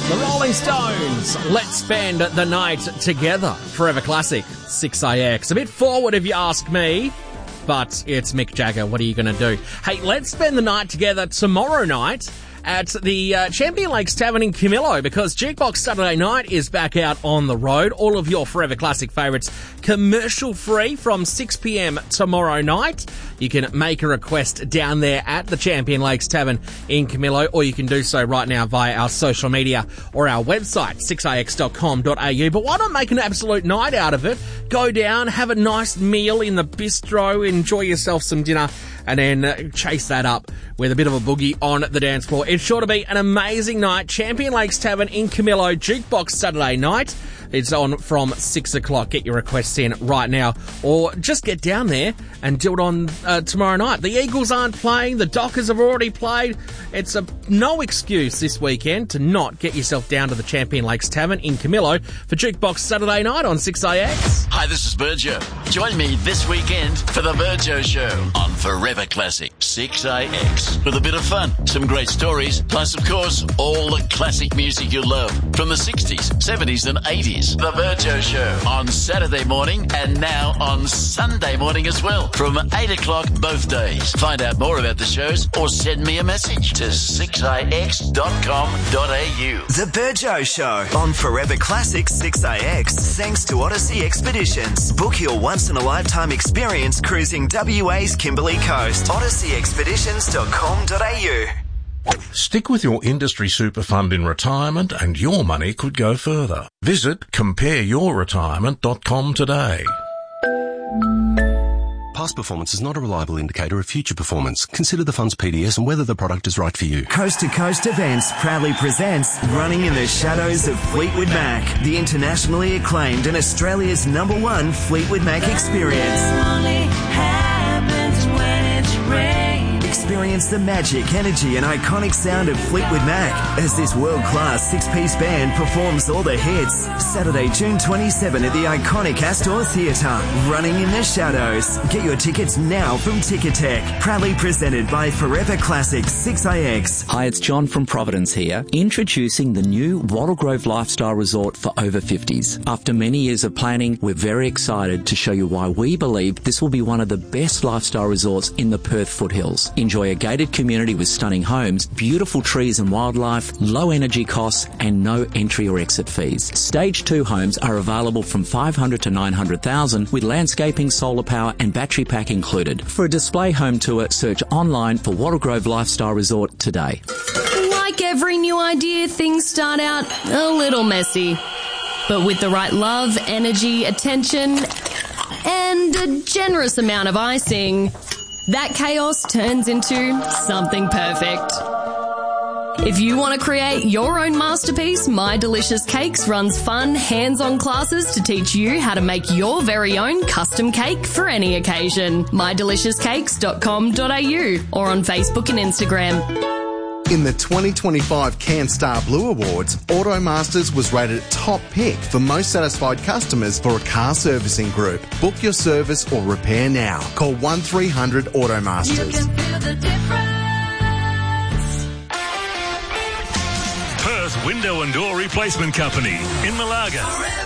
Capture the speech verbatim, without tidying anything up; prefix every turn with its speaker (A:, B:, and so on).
A: The Rolling Stones, let's spend the night together. Forever Classic, six A X. A bit forward if you ask me, but it's Mick Jagger. What are you going to do? Hey, let's spend the night together tomorrow night at the uh, Champion Lakes Tavern in Camillo, because Jukebox Saturday Night is back out on the road. All of your Forever Classic favourites commercial free from six p.m. tomorrow night. You can make a request down there at the Champion Lakes Tavern in Camillo, or you can do so right now via our social media or our website, six a x dot com dot a u. But why not make an absolute night out of it? Go down, have a nice meal in the bistro, enjoy yourself some dinner, and then uh, chase that up with a bit of a boogie on the dance floor. It's sure to be an amazing night. Champion Lakes Tavern in Camillo, Jukebox Saturday Night. It's on from six o'clock. Get your requests in right now, or just get down there and do it on uh, tomorrow night. The Eagles aren't playing. The Dockers have already played. It's a no excuse this weekend to not get yourself down to the Champion Lakes Tavern in Camillo for Jukebox Saturday Night on six A X.
B: Hi, this is Virgio. Join me this weekend for the Virgio Show on Forever Classic six A X. With a bit of fun, some great stories, plus, of course, all the classic music you love from the sixties, seventies and eighties. The Virgio Show on Saturday morning and now on Sunday morning as well from eight o'clock both days. Find out more about the shows or send me a message to six a x dot com dot a u.
C: The Virgio Show on Forever Classic six A X, thanks to Odyssey Expeditions. Book your once-in-a-lifetime experience cruising W A's Kimberley Coast. odyssey expeditions dot com dot a u.
D: Stick with your industry super fund in retirement and your money could go further. Visit compare your retirement dot com today.
E: Past performance is not a reliable indicator of future performance. Consider the fund's P D S and whether the product is right for you.
C: Coast to Coast Events proudly presents Running in the Shadows of Fleetwood Mac, the internationally acclaimed and Australia's number one Fleetwood Mac experience. Experience the magic, energy and iconic sound of Fleetwood Mac as this world-class six-piece band performs all the hits. Saturday, June twenty-seventh at the iconic Astor Theatre. Running in the Shadows. Get your tickets now from Ticketek. Proudly presented by Forever Classic six A X.
F: Hi, it's John from Providence here, introducing the new Wattle Grove Lifestyle Resort for over fifties. After many years of planning, we're very excited to show you why we believe this will be one of the best lifestyle resorts in the Perth foothills. Enjoy a gated community with stunning homes, beautiful trees and wildlife, low energy costs, and no entry or exit fees. Stage two homes are available from five hundred to nine hundred thousand with landscaping, solar power and battery pack included. For a display home tour, search online for Wattle Grove Lifestyle Resort today.
G: Like every new idea, things start out a little messy. But with the right love, energy, attention, and a generous amount of icing, that chaos turns into something perfect. If you want to create your own masterpiece, My Delicious Cakes runs fun, hands-on classes to teach you how to make your very own custom cake for any occasion. my delicious cakes dot com dot a u or on Facebook and Instagram.
H: In the twenty twenty-five CanStar Blue Awards, Automasters was rated top pick for most satisfied customers for a car servicing group. Book your service or repair now. Call one three hundred Automasters.
I: You can feel the difference.
J: Perth Window and Door Replacement Company in Malaga.